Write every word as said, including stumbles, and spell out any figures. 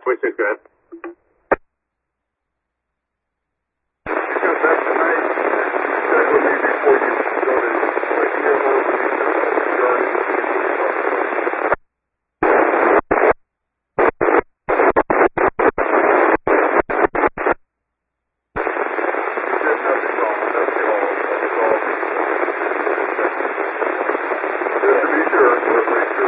twenty-six, go ahead. Because that's tonight, that would be before you go to